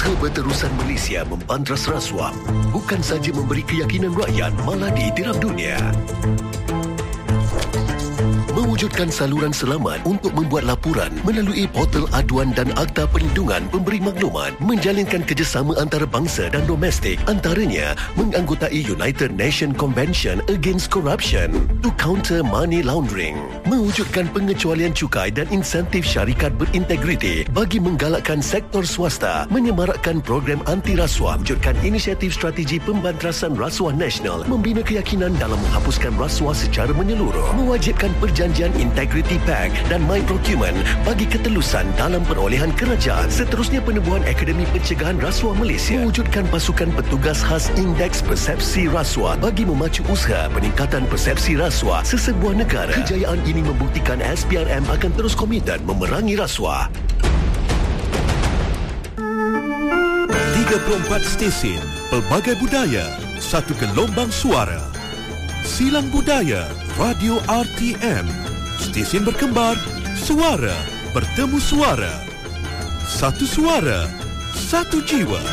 Usaha berterusan Malaysia membantras rasuah bukan saja memberi keyakinan rakyat, malah ditiram dunia. Mewujudkan saluran selamat untuk membuat laporan melalui portal aduan dan Akta Perlindungan Pemberi Maklumat, menjalinkan kerjasama antarabangsa dan domestik, antaranya menganggotai United Nations Convention Against Corruption to counter money laundering, mewujudkan pengecualian cukai dan insentif syarikat berintegriti bagi menggalakkan sektor swasta, menyemarakkan program anti rasuah, mewujudkan inisiatif strategi pembantrasan rasuah nasional, membina keyakinan dalam menghapuskan rasuah secara menyeluruh, mewajibkan perjanjian Integrity Pact dan My Procurement bagi ketelusan dalam perolehan kerajaan. Seterusnya, penubuhan Akademi Pencegahan Rasuah Malaysia, mewujudkan pasukan petugas khas Indeks Persepsi Rasuah bagi memacu usaha peningkatan persepsi rasuah sesebuah negara. Kejayaan ini membuktikan SPRM akan terus komited memerangi rasuah. 34 stesen, pelbagai budaya, satu gelombang suara. Silang Budaya Radio RTM. Stesen berkembar, suara bertemu suara. Satu suara, satu jiwa.